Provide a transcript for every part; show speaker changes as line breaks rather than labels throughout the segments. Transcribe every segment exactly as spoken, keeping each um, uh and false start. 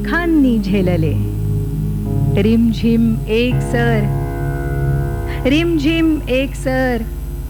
दुःखांनी झेलले. रिमझिम एक सर, रिमझिम एक सर,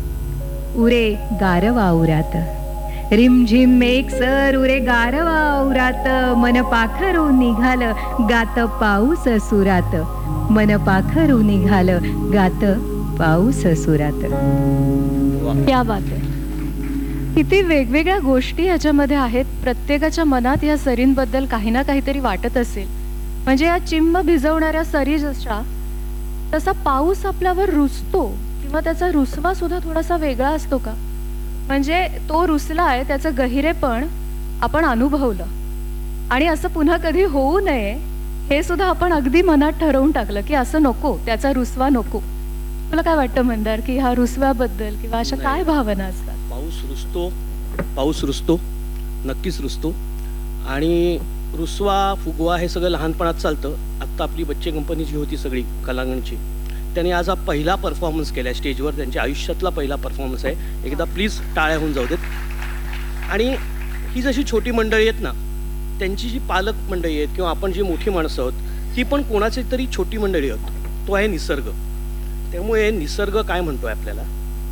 उरे गारवा उरात. रिमझिम एक सर, उरे गारवा उरात. मन पाखरू निघाल गात पाऊस सुरात. मन पाखरू निघाल गात पाऊस सुरात.
क्या बात आहे. किती वेगवेगळ्या गोष्टी ह्याच्यामध्ये आहेत. प्रत्येकाच्या मनात या सरींबद्दल काही ना काहीतरी वाटत असेल. म्हणजे या चिंब भिजवणाऱ्या सरी जशा, तसा पाऊस आपल्यावर रुसतो किंवा त्याचा रुसवा सुद्धा थोडासा वेगळा असतो का? म्हणजे तो रुसलाय, त्याचं गहिरेपण आपण अनुभवलं आणि असं पुन्हा कधी होऊ नये हे सुद्धा आपण अगदी मनात ठरवून टाकलं की असं नको, त्याचा रुसवा नको. तुला काय वाटतं मंदार, की ह्या रुसव्याबद्दल किंवा अशा काय भावना असतात?
पाऊस रुसतो, पाऊस रुसतो, नक्कीच रुसतो. आणि रुसवा फुगवा हे सगळं लहानपणात चालतं. आत्ता आपली बच्चे कंपनी जी होती सगळी कलांगणची, त्यांनी आज हा पहिला परफॉर्मन्स केला आहे स्टेजवर. त्यांच्या आयुष्यातला पहिला परफॉर्मन्स आहे. एकदा प्लीज टाळ्या होऊन जाऊ देत. आणि ही जशी छोटी मंडळी आहेत ना, त्यांची जी पालक मंडळी आहेत किंवा आपण जी मोठी माणसं आहोत, ती पण कोणाची तरी छोटी मंडळी आहोत. तो आहे निसर्ग. त्यामुळे निसर्ग काय म्हणतोय आपल्याला?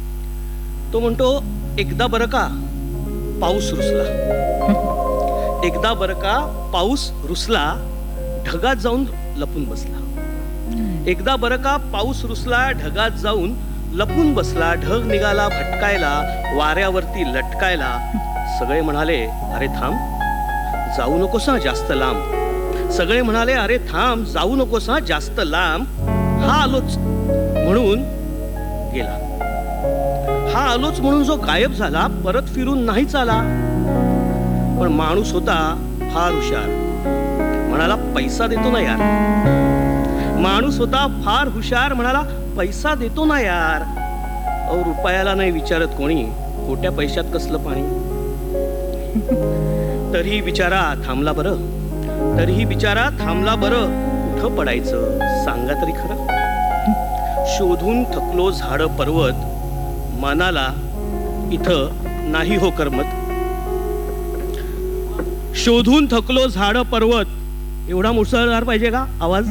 तो म्हणतो, एकदा बरं का पाऊस रुसला, एकदा बरं का पाऊस रुसला, ढगात जाऊन लपून बसला. एकदा बरं का पाऊस रुसला, ढगात जाऊन लपून बसला. ढग निघाला भटकायला, वाऱ्यावरती लटकायला. सगळे म्हणाले, अरे थांब, जाऊ नकोसा जास्त लांब. सगळे म्हणाले, अरे थांब, जाऊ नकोसा जास्त लांब. हा आलोच म्हणून गेला. हा आलोच म्हणून जो गायब झाला, परत फिरून नाहीच आला. पण माणूस होता फार हुशार, म्हणाला पैसा देतो ना यार. माणूस होता फार हुशार, म्हणाला पैसा देतो ना यार. अहो, रुपयाला नाही विचारत कोणी, खोट्या पैशात कसलं पाणी. तरीही बिचारा थांबला बरं, तरीही बिचारा थांबला बरं. कुठं पडायचं सांगा तरी खरं. शोधून थकलो झाड पर्वत, मनाला इथं नाही हो करमत. शोधून थकलो झाड पर्वत, एवढा मुसळधार पाहिजे का आवाज?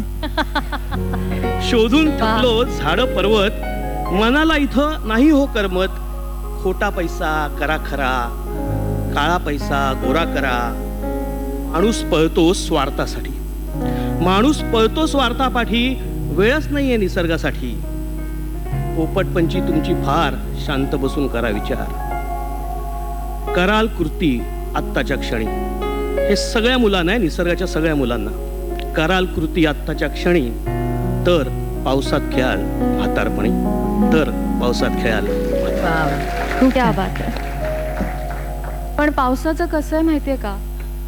शोधून थकलो झाड पर्वत, मनाला इथं नाही हो करमत. खोटा पैसा करा खरा, काळा पैसा गोरा करा. माणूस पळतो स्वार्थासाठी, माणूस पळतो स्वार्थापाठी. वेळच नाहीये निसर्गासाठी. पोपटपंची तुमची फार, शांत बसून करा विचार. कराल कृती आत्ताच्या क्षणी. हे सगळ्या मुलांना आहे, निसर्गाच्या सगळ्या मुलांना. कराल कृती आत्ताच्या क्षणी, तर पावसात खेळाल म्हातारपणी. तर पावसात खेळाल.
खूप क्या बात आहे. पण पावसाचं कसं आहे माहितीये का,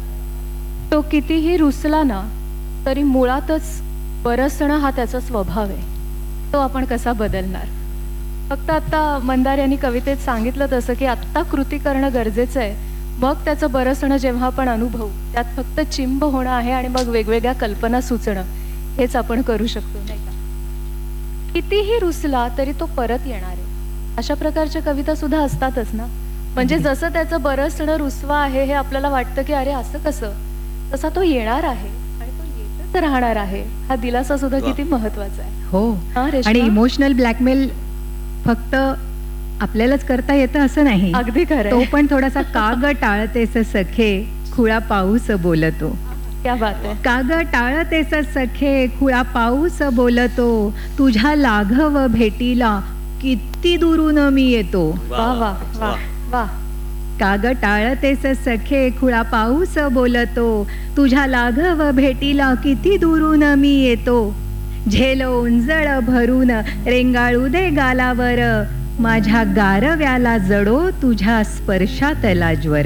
तो कितीही रुसला ना तरी मुळातच बरसणं हा त्याचा स्वभाव आहे. तो आपण कसा बदलणार? फक्त आता मंदार यांनी कवितेत सांगितलं तसं की आत्ता कृती करणं गरजेचं आहे. मग त्याचं बरसणं जेव्हा आपण अनुभवू, त्यात फक्त चिंब होणं आहे आणि मग वेगवेगळ्या कल्पना सुचणं, हेच आपण करू शकतो, नाही का? कितीही रुसला तरी तो परत येणार आहे. अशा प्रकारच्या कविता सुद्धा असतातच ना. म्हणजे जसं त्याचं बरसणं रुसवा आहे हे आपल्याला वाटतं की अरे असं कसं, तसा तो येणार आहे आणि तो येतच राहणार आहे. हा दिलासा सुद्धा किती महत्वाचा आहे.
हो. आणि इमोशनल ब्लॅकमेल फक्त आपल्यालाच करता येतं असं नाही.
अगदी खरं.
तो पण थोडासा काग टाळतेस सखे, खुळा पाऊस बोलतो.
क्या बात आहे.
काग टाळतेस सखे, खुळा पाऊस बोलतो. तुझ्या लाघव भेटीला किती दुरून मी येतो.
वा वा वा वा.
काग टाळतेस सखे, खुळा पाऊस बोलतो. तुझ्या लाघव भेटीला किती दुरून मी येतो. झेल उंजळ भरून रेंगाळू दे गालावर, माझ्या गारव्याला जडो तुझ्या स्पर्शातला ज्वर.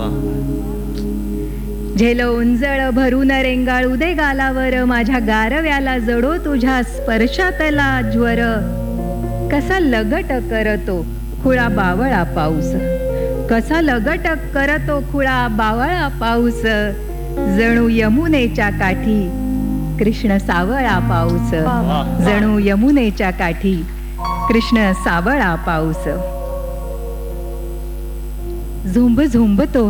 झेल उंजळ भरून रेंगाळू दे गालावर, माझ्या गारव्याला जडो तुझ्या स्पर्शातला ज्वर. कसा लगट करतो खुळा बावळा पाऊस, कसा लगट करतो खुळा बावळा पाऊस. जणू यमुनेच्या काठी कृष्ण सावळा पाऊस. जणू यमुनेच्या काठी कृष्ण सावळा पाऊस. झुंब झुंबतो